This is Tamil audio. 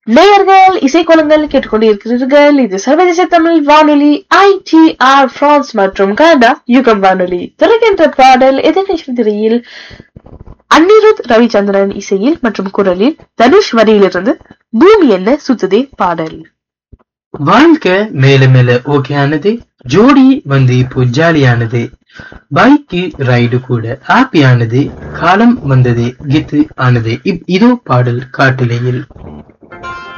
நேயர்கள் இசைக்கோலங்கள் கேட்டுக்கொண்டிருக்கிறீர்கள். இது சர்வதேச தமிழ் வானொலி ITR பிரான்ஸ் மற்றும் கனடா யுகம் வானொலி. திரைக்கின்ற பாடல் எதிர்நீச்சல் திரையில் அனிருத் ரவிச்சந்திரன் இசையில் மற்றும் குரலில் தனுஷ் வரியிலிருந்து பூமி என்ன சுத்துதே பாடல். வாழ்க்கை மேல மேல ஓகேயானது, ஜோடி வந்து இப்போ ஜாலியானது, பைக்கு ரைடு கூட ஹாப்பியானது, காலம் வந்தது கெத்து ஆனது. இதோ பாடல் காட்டிலையில்.